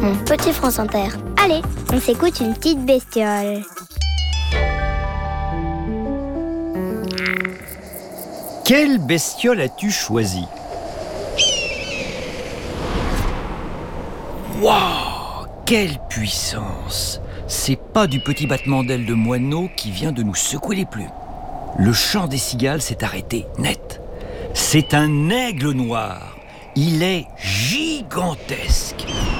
mon petit France Inter. Allez, on s'écoute une petite bestiole. Quelle bestiole as-tu choisi? Waouh! Quelle puissance! C'est pas du petit battement d'ailes de moineau qui vient de nous secouer les plumes. Le chant des cigales s'est arrêté net. C'est un aigle noir. Il est gigantesque.